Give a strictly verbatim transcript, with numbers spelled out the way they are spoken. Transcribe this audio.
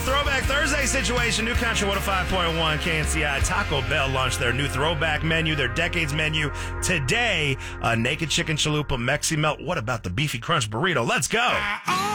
Throwback Thursday situation. New Country one oh five point one K N C I. Taco Bell launched their new throwback menu, their decades menu today. Uh, naked chicken chalupa, Mexi Melt. What about the beefy crunch burrito? Let's go.